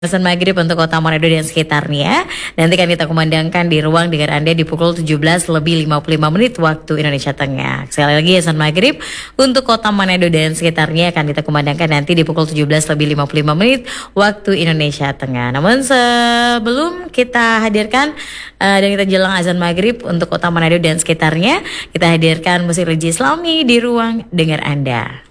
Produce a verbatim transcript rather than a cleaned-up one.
Azan maghrib untuk kota Manado dan sekitarnya. Nanti akan kita kumandangkan di ruang dengar Anda di pukul tujuh belas lebih lima puluh lima menit waktu Indonesia Tengah. Sekali lagi azan maghrib untuk kota Manado dan sekitarnya akan kita kumandangkan nanti di pukul tujuh belas lebih lima puluh lima menit waktu Indonesia Tengah. Namun sebelum kita hadirkan uh, dan kita jelang azan maghrib untuk kota Manado dan sekitarnya, kita hadirkan musik religi Islami di ruang dengar Anda.